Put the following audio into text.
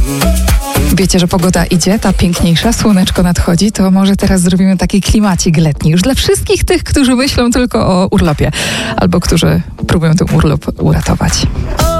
Wiecie, że pogoda idzie, ta piękniejsza, słoneczko nadchodzi, to może teraz zrobimy taki klimacik letni. Już dla wszystkich tych, którzy myślą tylko o urlopie albo którzy próbują ten urlop uratować.